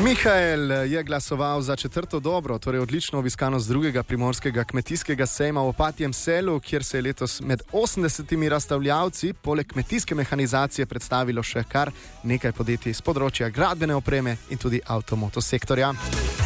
Mihael je glasoval za četrto dobro, torej odlično obiskanost drugega primorskega kmetijskega sejma v Opatjem selu, kjer se je letos med 80 razstavljavci poleg kmetijske mehanizacije predstavilo še kar nekaj podjetij z področja gradbene opreme in tudi avtomotosektorja.